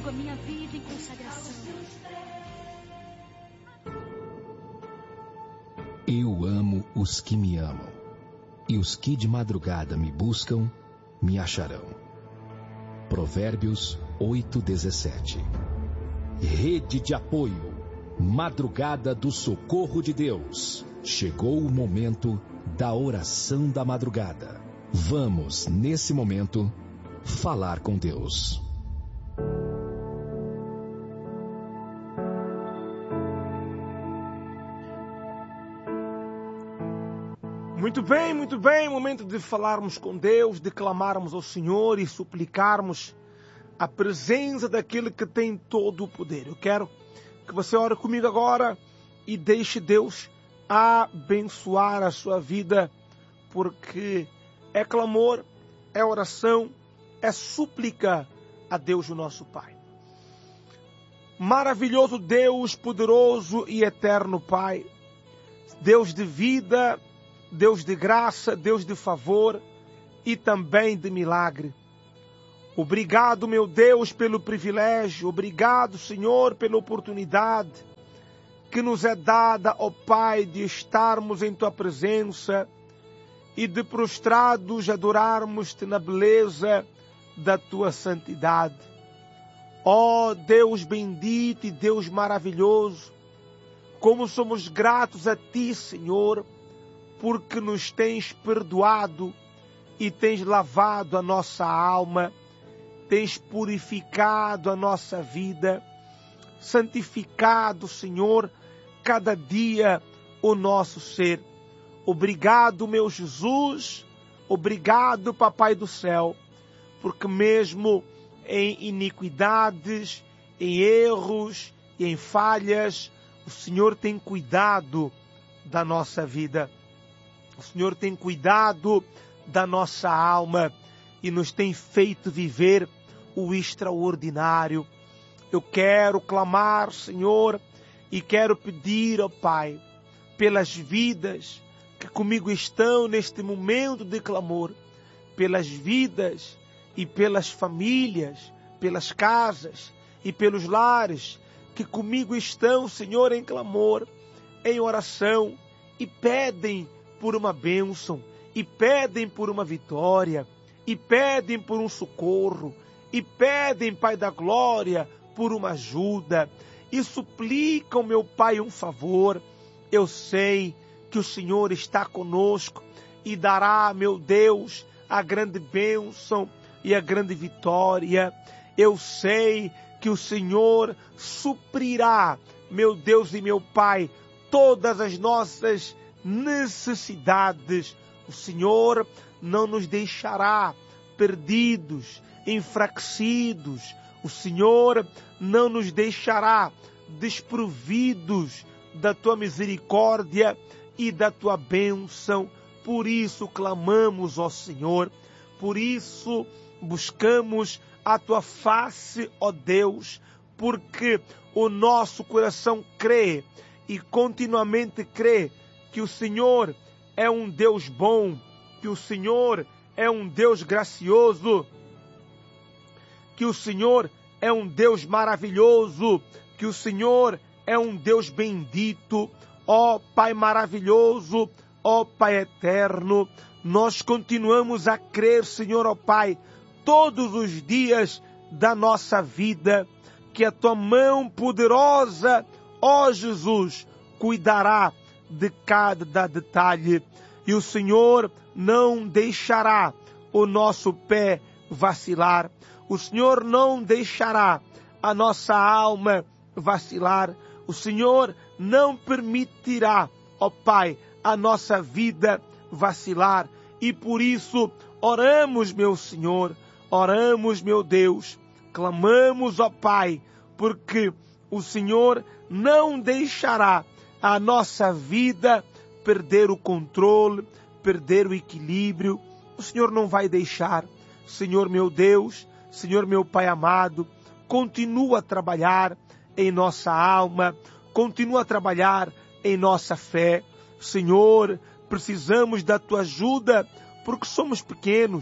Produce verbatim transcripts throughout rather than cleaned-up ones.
entrego a minha vida em consagração. Eu amo os que me amam, e os que de madrugada me buscam, me acharão. Provérbios oito, dezessete. Rede de apoio, madrugada do socorro de Deus. Chegou o momento da oração da madrugada. Vamos, nesse momento, falar com Deus. Muito bem, muito bem, momento de falarmos com Deus, de clamarmos ao Senhor e suplicarmos a presença daquele que tem todo o poder. Eu quero que você ore comigo agora e deixe Deus abençoar a sua vida, porque é clamor, é oração, é súplica a Deus, o nosso Pai. Maravilhoso Deus, poderoso e eterno Pai, Deus de vida, Deus de graça, Deus de favor e também de milagre. Obrigado, meu Deus, pelo privilégio. Obrigado, Senhor, pela oportunidade que nos é dada, ó Pai, de estarmos em Tua presença e de prostrados adorarmos-Te na beleza da Tua santidade. Ó Deus bendito e Deus maravilhoso, como somos gratos a Ti, Senhor, porque nos tens perdoado e tens lavado a nossa alma, tens purificado a nossa vida, santificado, Senhor, cada dia o nosso ser. Obrigado, meu Jesus, obrigado, Papai do céu, porque mesmo em iniquidades, em erros e em falhas, o Senhor tem cuidado da nossa vida. O Senhor tem cuidado da nossa alma e nos tem feito viver o extraordinário. Eu quero clamar, Senhor, e quero pedir, ó Pai, pelas vidas que comigo estão neste momento de clamor, pelas vidas e pelas famílias, pelas casas e pelos lares que comigo estão, Senhor, em clamor, em oração e pedem por uma bênção, e pedem por uma vitória, e pedem por um socorro, e pedem, Pai da glória, por uma ajuda, e suplicam, meu Pai, um favor. Eu sei que o Senhor está conosco e dará, meu Deus, a grande bênção e a grande vitória. Eu sei que o Senhor suprirá, meu Deus e meu Pai, todas as nossas necessidades. O Senhor não nos deixará perdidos, enfraquecidos. O Senhor não nos deixará desprovidos da Tua misericórdia e da Tua bênção. Por isso clamamos, ó Senhor. Por isso buscamos a Tua face, ó Deus, porque o nosso coração crê e continuamente crê que o Senhor é um Deus bom, que o Senhor é um Deus gracioso, que o Senhor é um Deus maravilhoso, que o Senhor é um Deus bendito. Ó Pai maravilhoso, ó Pai eterno, nós continuamos a crer, Senhor, ó Pai, todos os dias da nossa vida, que a Tua mão poderosa, ó Jesus, cuidará de cada detalhe, e o Senhor não deixará o nosso pé vacilar. O Senhor não deixará a nossa alma vacilar. O Senhor não permitirá, ó Pai, a nossa vida vacilar. E por isso oramos, meu Senhor, oramos, meu Deus, clamamos, ó Pai, porque o Senhor não deixará a nossa vida perder o controle, perder o equilíbrio. O Senhor não vai deixar. Senhor meu Deus, Senhor meu Pai amado, continua a trabalhar em nossa alma, continua a trabalhar em nossa fé. Senhor, precisamos da Tua ajuda, porque somos pequenos,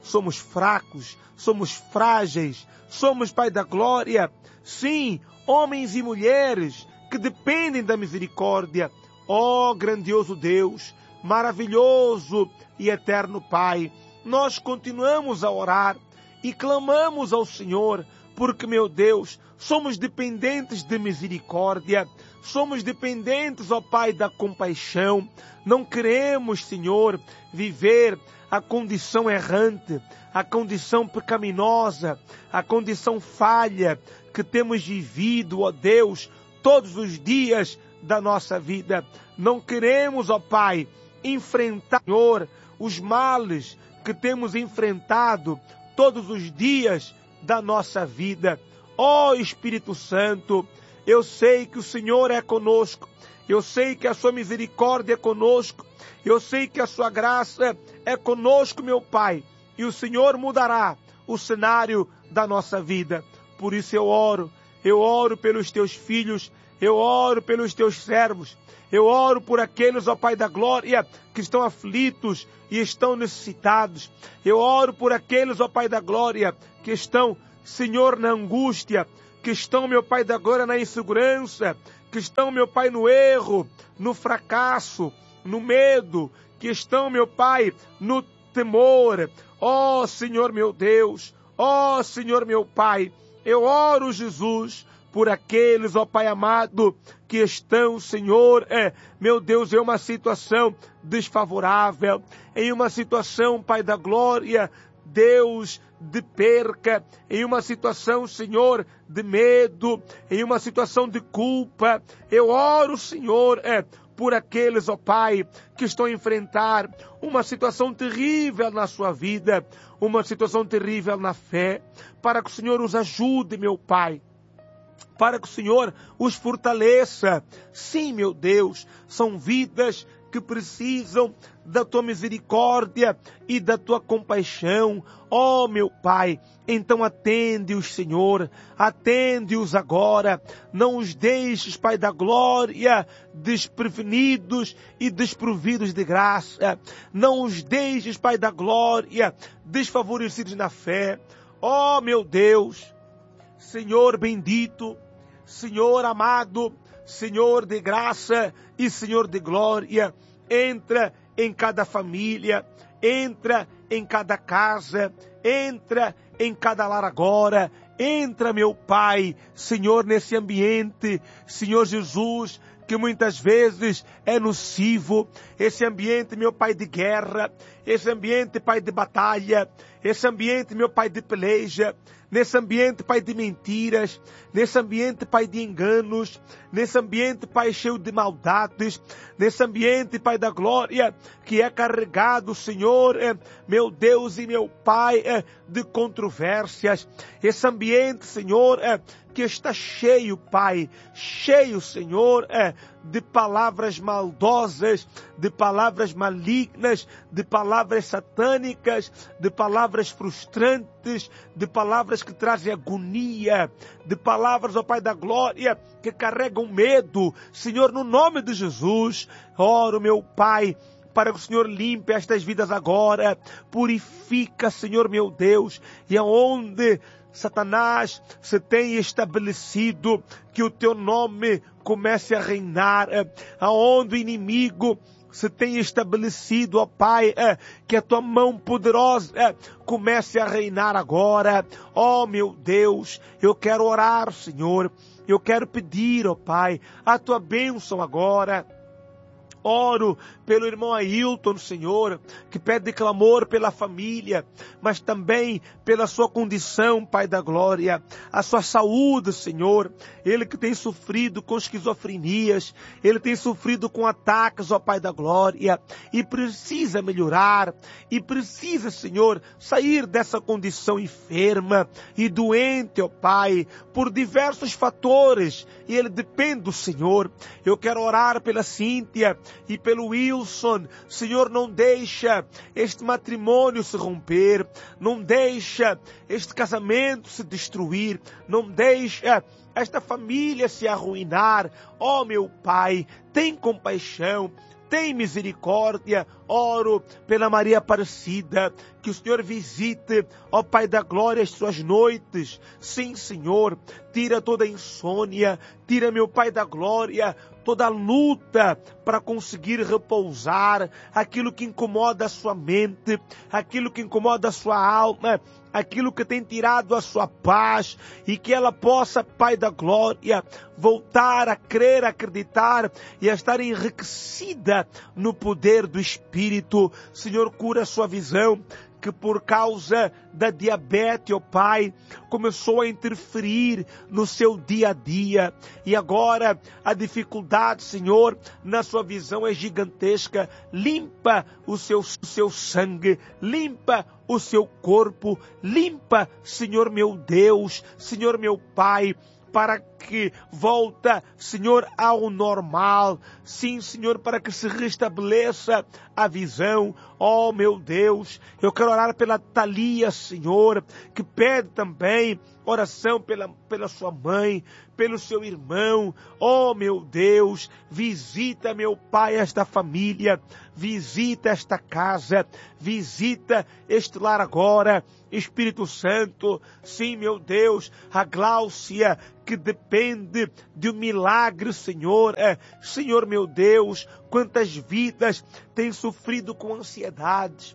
somos fracos, somos frágeis, somos, Pai da glória, sim, homens e mulheres que dependem da misericórdia. Ó grandioso Deus, maravilhoso e eterno Pai, nós continuamos a orar e clamamos ao Senhor, porque, meu Deus, somos dependentes de misericórdia, somos dependentes, ó Pai, da compaixão. Não queremos, Senhor, viver a condição errante, a condição pecaminosa, a condição falha que temos vivido, ó Deus, todos os dias da nossa vida. Não queremos, ó Pai, enfrentar, Senhor, os males que temos enfrentado todos os dias da nossa vida. Ó Espírito Santo, eu sei que o Senhor é conosco, eu sei que a sua misericórdia é conosco, eu sei que a sua graça é conosco, meu Pai, e o Senhor mudará o cenário da nossa vida. Por isso eu oro, eu oro pelos teus filhos, eu oro pelos teus servos, eu oro por aqueles, ó Pai da glória, que estão aflitos e estão necessitados. Eu oro por aqueles, ó Pai da glória, que estão, Senhor, na angústia, que estão, meu Pai da glória, na insegurança, que estão, meu Pai, no erro, no fracasso, no medo, que estão, meu Pai, no temor. Ó Senhor, meu Deus, ó Senhor, meu Pai, eu oro, Jesus, por aqueles, ó Pai amado, que estão, Senhor, é, meu Deus, em uma situação desfavorável, em uma situação, Pai da glória, Deus, de perca, em uma situação, Senhor, de medo, em uma situação de culpa. Eu oro, Senhor, é, por aqueles, ó Pai, que estão a enfrentar uma situação terrível na sua vida, uma situação terrível na fé, para que o Senhor os ajude, meu Pai, para que o Senhor os fortaleça. Sim, meu Deus, são vidas que precisam da tua misericórdia e da tua compaixão. Ó oh, meu Pai, então atende-os, Senhor, atende-os agora. Não os deixes, Pai da glória, desprevenidos e desprovidos de graça. Não os deixes, Pai da glória, desfavorecidos na fé. Ó oh, meu Deus, Senhor bendito, Senhor amado, Senhor de graça e Senhor de glória, entra em cada família, entra em cada casa, entra em cada lar agora, entra, meu Pai, Senhor, nesse ambiente, Senhor Jesus, que muitas vezes é nocivo, esse ambiente, meu Pai, de guerra, esse ambiente, Pai, de batalha, esse ambiente, meu Pai, de peleja, nesse ambiente, Pai, de mentiras, nesse ambiente, Pai, de enganos, nesse ambiente, Pai, cheio de maldades, nesse ambiente, Pai da glória, que é carregado, Senhor, é, meu Deus e meu Pai, é, de controvérsias, esse ambiente, Senhor, é, que está cheio, Pai, cheio, Senhor, é, de palavras maldosas, de palavras malignas, de palavras satânicas, de palavras frustrantes, de palavras que trazem agonia, de palavras, ó Pai da glória, que carregam medo. Senhor, no nome de Jesus, oro, meu Pai, para que o Senhor limpe estas vidas agora, purifica, Senhor meu Deus, e aonde Satanás se tem estabelecido, que o teu nome comece a reinar, aonde o inimigo se tem estabelecido, ó Pai, que a tua mão poderosa comece a reinar agora. Ó meu Deus, eu quero orar, Senhor, eu quero pedir, ó Pai, a tua bênção agora. Oro pelo irmão Ailton, Senhor, que pede clamor pela família, mas também pela sua condição, Pai da glória, a sua saúde, Senhor. Ele que tem sofrido com esquizofrenias, ele tem sofrido com ataques, ó Pai da glória, e precisa melhorar, e precisa, Senhor, sair dessa condição enferma e doente, ó Pai, por diversos fatores, e ele depende do Senhor. Eu quero orar pela Cíntia, e pelo Wilson. Senhor, não deixa este matrimônio se romper, não deixa este casamento se destruir, não deixa esta família se arruinar. Ó meu Pai, tem compaixão, tem misericórdia. Oro pela Maria Aparecida, que o Senhor visite, ó Pai da glória, as suas noites. Sim, Senhor, tira toda a insônia, tira, meu Pai da glória, toda a luta para conseguir repousar, aquilo que incomoda a sua mente, aquilo que incomoda a sua alma, aquilo que tem tirado a sua paz, e que ela possa, Pai da glória, voltar a crer, a acreditar e a estar enriquecida no poder do Espírito. Senhor, cura a sua visão, que por causa da diabetes, ó Pai, começou a interferir no seu dia a dia. E agora a dificuldade, Senhor, na sua visão é gigantesca. Limpa o seu, o seu sangue, limpa o seu corpo, limpa, Senhor meu Deus, Senhor meu Pai, para que volta, Senhor, ao normal. Sim, Senhor, para que se restabeleça a visão. Oh, meu Deus, eu quero orar pela Thalia, Senhor, que pede também oração pela, pela sua mãe, pelo seu irmão. Oh, meu Deus, visita, meu Pai, esta família, visita esta casa, visita este lar agora. Espírito Santo, sim, meu Deus, a Gláucia, que depende de um milagre, Senhor. É, Senhor, meu Deus, quantas vidas têm sofrido com ansiedade.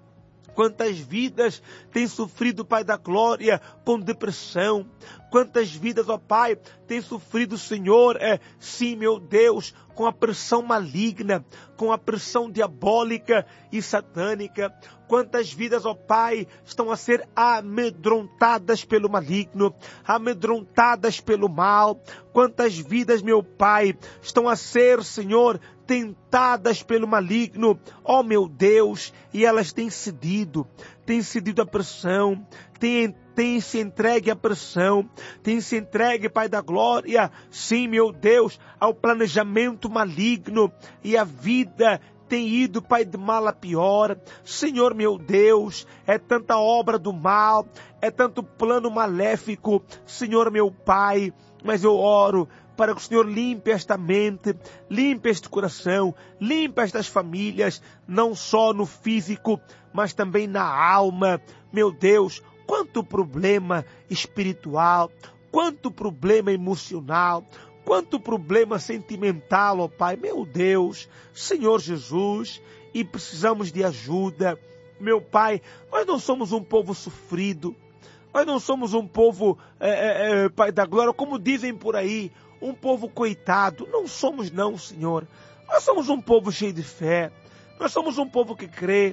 Quantas vidas têm sofrido, Pai da glória, com depressão. Quantas vidas, ó Pai, têm sofrido, Senhor, é, sim, meu Deus, com a pressão maligna, com a pressão diabólica e satânica. Quantas vidas, ó Pai, estão a ser amedrontadas pelo maligno, amedrontadas pelo mal. Quantas vidas, meu Pai, estão a ser, Senhor, tentadas pelo maligno, ó meu Deus, e elas têm cedido, têm cedido à pressão, têm, têm se entregue à pressão, têm se entregue, Pai da glória, sim, meu Deus, ao planejamento maligno, e a vida tem ido, Pai, de mal a pior. Senhor, meu Deus, é tanta obra do mal, é tanto plano maléfico, Senhor, meu Pai, mas eu oro para que o Senhor limpe esta mente, limpe este coração, limpe estas famílias, não só no físico, mas também na alma. Meu Deus, quanto problema espiritual, quanto problema emocional, quanto problema sentimental, ó Pai. Meu Deus, Senhor Jesus, e precisamos de ajuda. Meu Pai, nós não somos um povo sofrido, nós não somos um povo, é, é, é, Pai da glória, como dizem por aí, um povo coitado. Não somos não, Senhor. Nós somos um povo cheio de fé. Nós somos um povo que crê.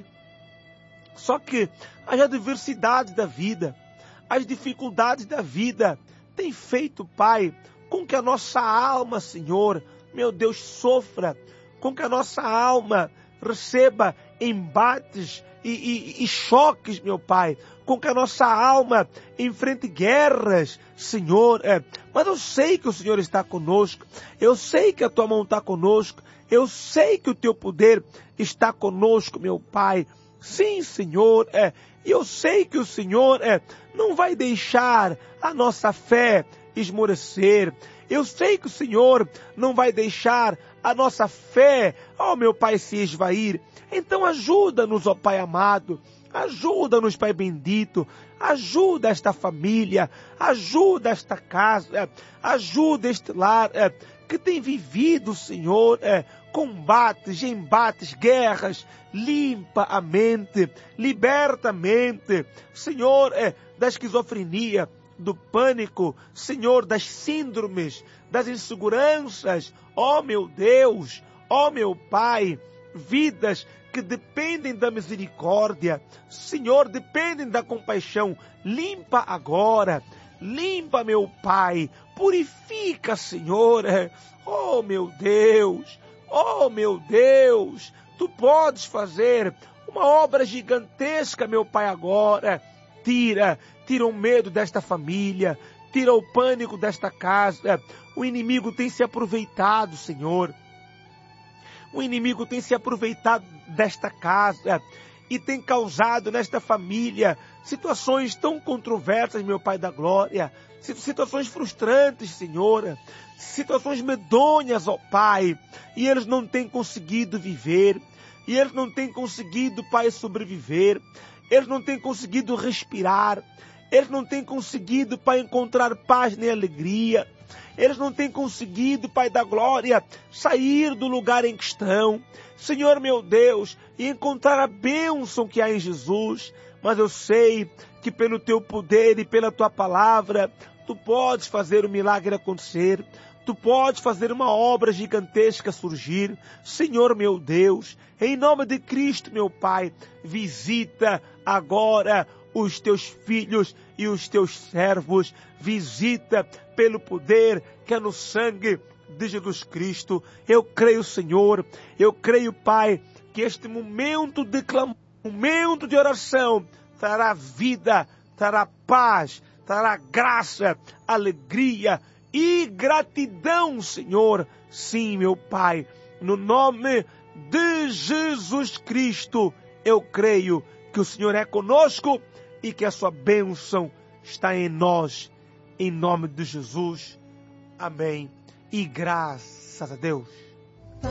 Só que as adversidades da vida, as dificuldades da vida, têm feito, Pai, com que a nossa alma, Senhor, meu Deus, sofra. Com que a nossa alma receba embates e, e, e choques, meu Pai. Com que a nossa alma enfrente guerras, Senhor. É, mas eu sei que o Senhor está conosco. Eu sei que a tua mão está conosco. Eu sei que o teu poder está conosco, meu Pai. Sim, Senhor. É, e eu sei que o Senhor é, não vai deixar a nossa fé esmorecer. Eu sei que o Senhor não vai deixar a nossa fé, ó meu Pai, se esvair. Então ajuda-nos, ó Pai amado. Ajuda-nos, Pai bendito, ajuda esta família, ajuda esta casa, ajuda este lar é, que tem vivido, Senhor, é, combates, embates, guerras. Limpa a mente, liberta a mente, Senhor, é, da esquizofrenia, do pânico, Senhor, das síndromes, das inseguranças. Ó meu Deus, ó meu Pai, vidas que dependem da misericórdia, Senhor, dependem da compaixão. Limpa agora, limpa, meu Pai, purifica, Senhor. Oh, meu Deus, oh, meu Deus, Tu podes fazer uma obra gigantesca, meu Pai, agora. Tira, tira o medo desta família, tira o pânico desta casa. O inimigo tem se aproveitado, Senhor. o inimigo tem se aproveitado desta casa e tem causado nesta família situações tão controversas, meu Pai da glória, situações frustrantes, Senhor, situações medonhas, ó Pai, e eles não têm conseguido viver, e eles não têm conseguido, Pai, sobreviver, eles não têm conseguido respirar, eles não têm conseguido, Pai, encontrar paz nem alegria, eles não têm conseguido, Pai da glória, sair do lugar em que estão, Senhor meu Deus, e encontrar a bênção que há em Jesus. Mas eu sei que pelo Teu poder e pela Tua palavra, Tu podes fazer o milagre acontecer, Tu podes fazer uma obra gigantesca surgir. Senhor meu Deus, em nome de Cristo, meu Pai, visita agora os Teus filhos e os Teus servos, visita pelo poder que é no sangue de Jesus Cristo. Eu creio, Senhor, eu creio, Pai, que este momento de clamor, momento de oração, trará vida, trará paz, trará graça, alegria e gratidão, Senhor. Sim, meu Pai, no nome de Jesus Cristo, eu creio que o Senhor é conosco e que a sua bênção está em nós, em nome de Jesus. Amém. E graças a Deus.